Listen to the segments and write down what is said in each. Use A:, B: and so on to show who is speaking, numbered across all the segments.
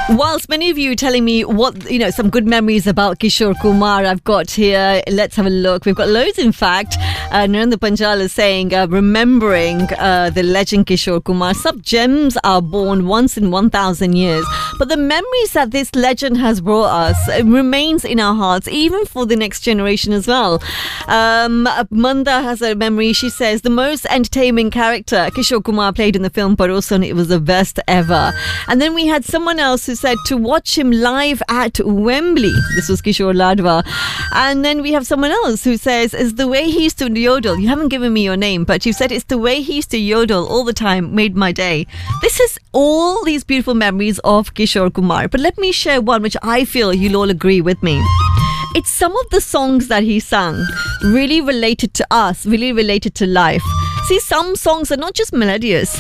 A: Whilst many of you are telling me some good memories about Kishore Kumar, I've got here, let's have a look. We've got loads, in fact. Narendra Panchal is saying, remembering the legend Kishore Kumar. Some gems are born once in 1,000 years. But the memories that this legend has brought us remains in our hearts, even for the next generation as well. Manda has a memory. She says, the most entertaining character Kishore Kumar played in the film Padoosan, it was the best ever. And then we had someone else who said to watch him live at Wembley. This was Kishore Ladwa. And then we have someone else who says, it's the way he used to yodel. You haven't given me your name, but you said it's the way he used to yodel all the time made my day. This is all these beautiful memories of Kishore Kumar. But let me share one which I feel you'll all agree with me. It's some of the songs that he sang really related to us, really related to life. See, some songs are not just melodious,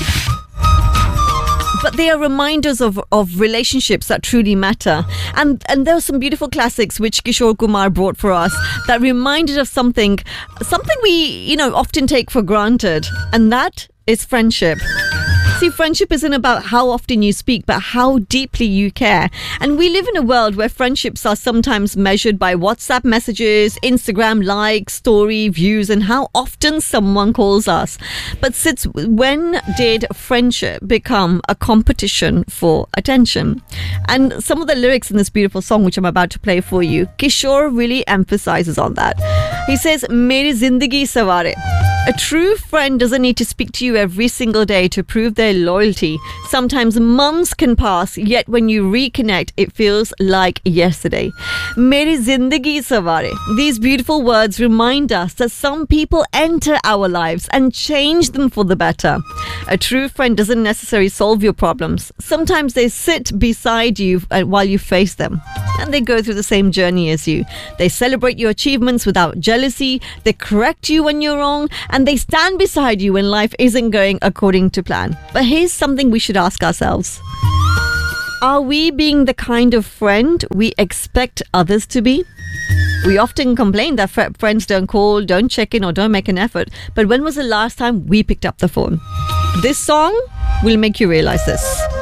A: but they are reminders of relationships that truly matter. And there are some beautiful classics which Kishore Kumar brought for us that reminded of something we, often take for granted. And that is friendship. See, friendship isn't about how often you speak, but how deeply you care. And we live in a world where friendships are sometimes measured by WhatsApp messages, Instagram likes, story views, and how often someone calls us. But when did friendship become a competition for attention? And some of the lyrics in this beautiful song, which I'm about to play for you, Kishore really emphasizes on that. He says, Meri Zindagi Saware. A true friend doesn't need to speak to you every single day to prove their loyalty. Sometimes months can pass, yet when you reconnect, it feels like yesterday. Meri Zindagi Saware. These beautiful words remind us that some people enter our lives and change them for the better. A true friend doesn't necessarily solve your problems. Sometimes they sit beside you while you face them. And they go through the same journey as you. They celebrate your achievements without jealousy. They correct you when you're wrong. And they stand beside you when life isn't going according to plan. But here's something we should ask ourselves. Are we being the kind of friend we expect others to be? We often complain that friends don't call, don't check in, or don't make an effort. But when was the last time we picked up the phone? This song will make you realize this.